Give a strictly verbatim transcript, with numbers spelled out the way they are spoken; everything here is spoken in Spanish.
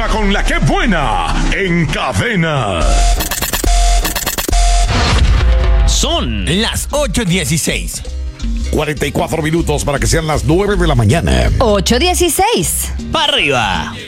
Continúa con la que buena en Cadena. Son las ocho dieciséis. cuarenta y cuatro minutos para que sean las nueve de la mañana. ocho dieciséis. ¡Para arriba!